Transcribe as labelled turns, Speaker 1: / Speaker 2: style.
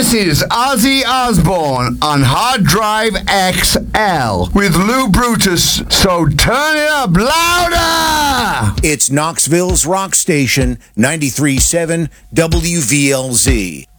Speaker 1: This is Ozzy Osbourne on Hard Drive XL with Lou Brutus, so turn it up louder!
Speaker 2: It's Knoxville's rock station, 93.7 WVLZ.